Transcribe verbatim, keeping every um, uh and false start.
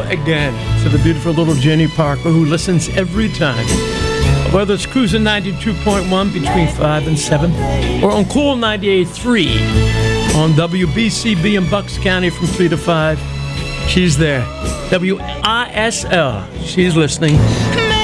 again to the beautiful little Jenny Parker, who listens every time. Whether it's cruising ninety-two point one between five and seven, or on Cool ninety-eight point three on W B C B in Bucks County from three to five, she's there. W I S L, she's listening.